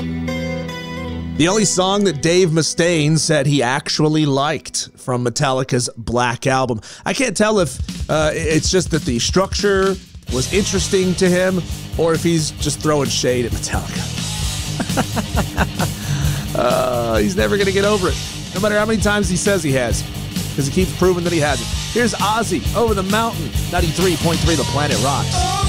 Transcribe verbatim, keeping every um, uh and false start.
The only song that Dave Mustaine said he actually liked from Metallica's Black Album. I can't tell if uh, it's just that the structure was interesting to him or if he's just throwing shade at Metallica. uh, he's never going to get over it, no matter how many times he says he has, because he keeps proving that he hasn't. Here's Ozzy, Over the Mountain, ninety-three point three The Planet Rocks.